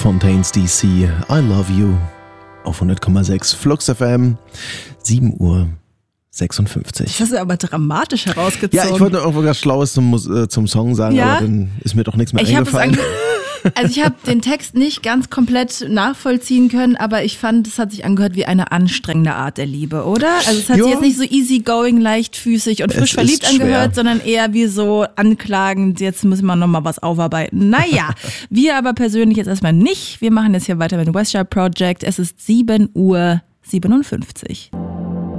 Fontaines DC, I Love You auf 100,6 Flux FM, 7:56 Uhr. Das hast du aber dramatisch herausgezogen. Ja, ich wollte noch irgendwas Schlaues zum Song sagen, aber dann ist mir doch nichts mehr eingefallen. Also ich habe den Text nicht ganz komplett nachvollziehen können, aber ich fand, es hat sich angehört wie eine anstrengende Art der Liebe, oder? Also es hat sich jetzt nicht so easygoing, leichtfüßig und frisch verliebt angehört, sondern eher wie so anklagend, jetzt müssen wir nochmal was aufarbeiten. Naja, wir aber persönlich jetzt erstmal nicht. Wir machen jetzt hier weiter mit dem Westside Project. Es ist 7:57 Uhr.